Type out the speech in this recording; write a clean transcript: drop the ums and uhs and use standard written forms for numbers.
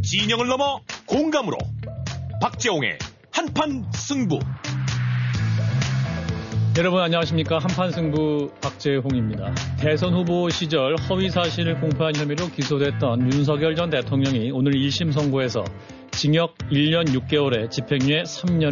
진영을 넘어 공감으로 박재홍의 한판 승부. 여러분 안녕하십니까. 한판 승부 박재홍입니다. 대선 후보 시절 허위 사실을 공표한 혐의로 기소됐던 윤석열 전 대통령이 오늘 1심 선고에서 징역 1년 6개월에 집행유예 3년